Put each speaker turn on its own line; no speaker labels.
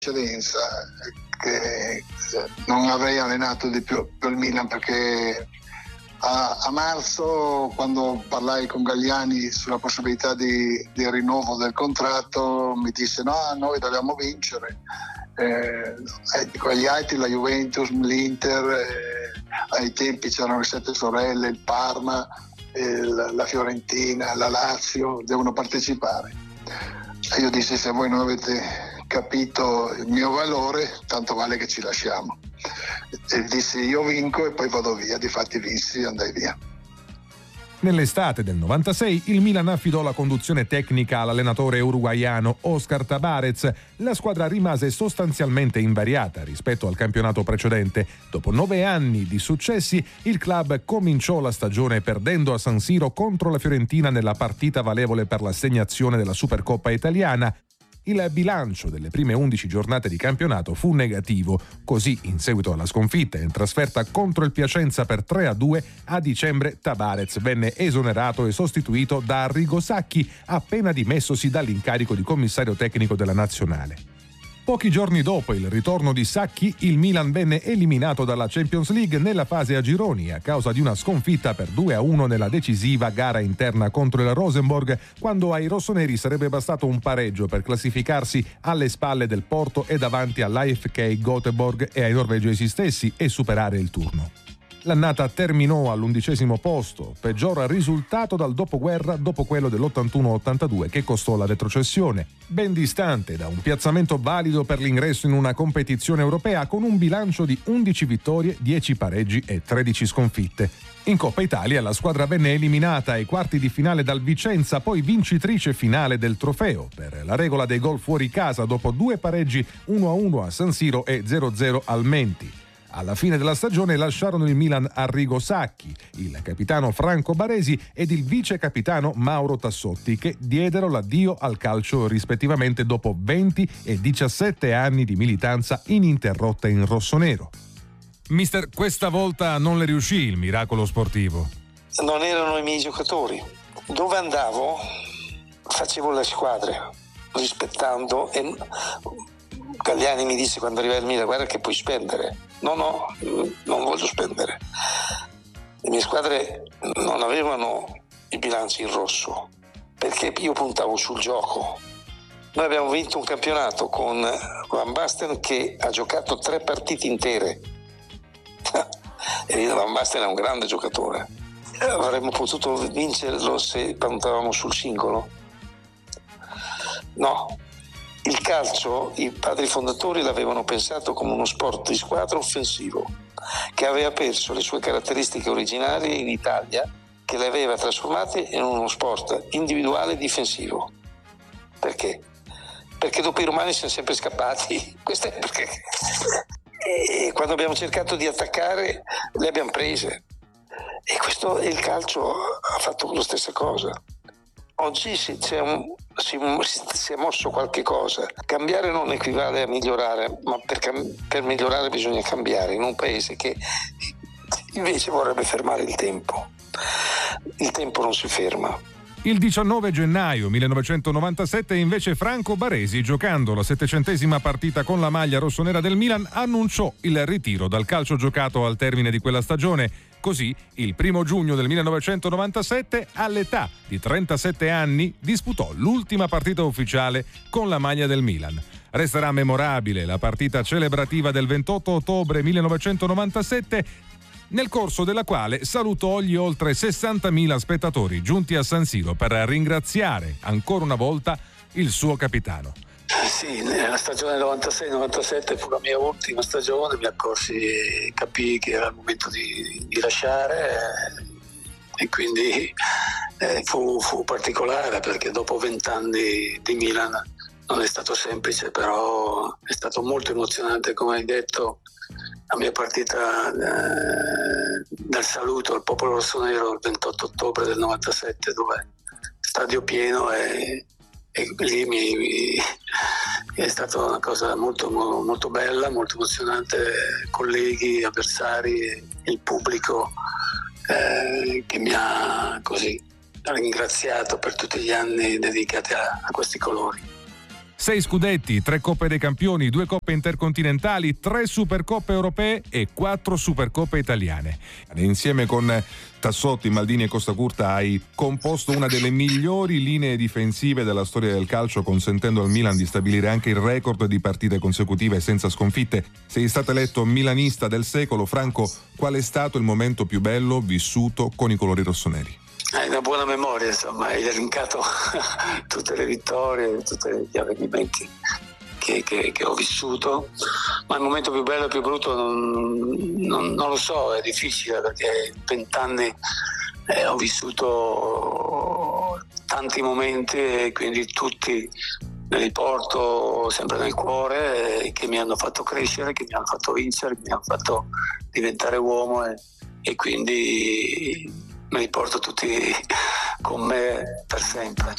precedenza che non avrei allenato di più il Milan, perché a marzo, quando parlai con Galliani sulla possibilità di rinnovo del contratto, mi disse no, noi dobbiamo vincere. Gli altri, la Juventus, l'Inter, ai tempi c'erano le Sette Sorelle, il Parma, la Fiorentina, la Lazio, devono partecipare. E io dissi: se voi non avete capito il mio valore, tanto vale che ci lasciamo. E dissi: io vinco e poi vado via. Difatti vinsi e andai via.
Nell'estate del 96 il Milan affidò la conduzione tecnica all'allenatore uruguaiano Oscar Tabarez. La squadra rimase sostanzialmente invariata rispetto al campionato precedente. Dopo 9 anni di successi, il club cominciò la stagione perdendo a San Siro contro la Fiorentina nella partita valevole per l'assegnazione della Supercoppa italiana. Il bilancio delle prime 11 giornate di campionato fu negativo. Così, in seguito alla sconfitta in trasferta contro il Piacenza per 3-2, a dicembre Tabarez venne esonerato e sostituito da Arrigo Sacchi, appena dimessosi dall'incarico di commissario tecnico della nazionale. Pochi giorni dopo il ritorno di Sacchi, il Milan venne eliminato dalla Champions League nella fase a gironi a causa di una sconfitta per 2-1 nella decisiva gara interna contro il Rosenborg, quando ai rossoneri sarebbe bastato un pareggio per classificarsi alle spalle del Porto e davanti all'AFK Göteborg e ai norvegesi stessi e superare il turno. L'annata terminò all'11° posto, peggior risultato dal dopoguerra dopo quello dell'81-82 che costò la retrocessione, ben distante da un piazzamento valido per l'ingresso in una competizione europea con un bilancio di 11 vittorie, 10 pareggi e 13 sconfitte. In Coppa Italia la squadra venne eliminata ai quarti di finale dal Vicenza, poi vincitrice finale del trofeo per la regola dei gol fuori casa dopo 2 pareggi 1-1 a San Siro e 0-0 al Menti. Alla fine della stagione lasciarono il Milan Arrigo Sacchi, il capitano Franco Baresi ed il vice capitano Mauro Tassotti, che diedero l'addio al calcio rispettivamente dopo 20 e 17 anni di militanza ininterrotta in rossonero. Mister, questa volta non le riuscì il miracolo sportivo.
Non erano i miei giocatori. Dove andavo facevo le squadre, rispettando, e Galliani mi disse quando arrivai al Milan: guarda che puoi spendere. No, non voglio spendere. Le mie squadre non avevano i bilanci in rosso, perché io puntavo sul gioco. Noi abbiamo vinto un campionato con Van Basten che ha giocato 3 partite intere. E Van Basten è un grande giocatore. Avremmo potuto vincerlo se puntavamo sul singolo? No. Il calcio, i padri fondatori l'avevano pensato come uno sport di squadra offensivo, che aveva perso le sue caratteristiche originarie in Italia, che le aveva trasformate in uno sport individuale difensivo. Perché? Perché dopo i romani siamo sempre scappati. Questo è perché. E quando abbiamo cercato di attaccare, le abbiamo prese. E questo, il calcio ha fatto la stessa cosa. Oggi si è mosso qualche cosa. Cambiare non equivale a migliorare, ma per migliorare bisogna cambiare in un paese che invece vorrebbe fermare il tempo. Il tempo non si ferma.
Il 19 gennaio 1997 invece Franco Baresi, giocando la 700ª partita con la maglia rossonera del Milan, annunciò il ritiro dal calcio giocato al termine di quella stagione. Così, il 1 giugno del 1997, all'età di 37 anni, disputò l'ultima partita ufficiale con la maglia del Milan. Resterà memorabile la partita celebrativa del 28 ottobre 1997, nel corso della quale salutò gli oltre 60.000 spettatori giunti a San Siro per ringraziare ancora una volta il suo capitano.
Sì, nella stagione 96-97 fu la mia ultima stagione, capii che era il momento di lasciare, e quindi fu particolare, perché dopo 20 anni di Milan non è stato semplice, però è stato molto emozionante, come hai detto. La mia partita del saluto al popolo rossonero il 28 ottobre del 97, dove stadio pieno, e lì è stata una cosa molto, molto bella, molto emozionante. Colleghi, avversari, il pubblico che mi ha così ringraziato per tutti gli anni dedicati a questi colori.
6 scudetti, 3 Coppe dei Campioni, 2 Coppe Intercontinentali, 3 Supercoppe Europee e 4 Supercoppe Italiane. Insieme con Tassotti, Maldini e Costa Curta hai composto una delle migliori linee difensive della storia del calcio, consentendo al Milan di stabilire anche il record di partite consecutive senza sconfitte. Sei stato eletto milanista del secolo. Franco, qual è stato il momento più bello vissuto con i colori rossoneri?
Hai una buona memoria, insomma, hai elencato tutte le vittorie, tutti gli avvenimenti che ho vissuto, ma il momento più bello e più brutto non lo so, è difficile, perché in 20 anni ho vissuto tanti momenti e quindi tutti me li porto sempre nel cuore, che mi hanno fatto crescere, che mi hanno fatto vincere, che mi hanno fatto diventare uomo e quindi me li porto tutti con me per sempre.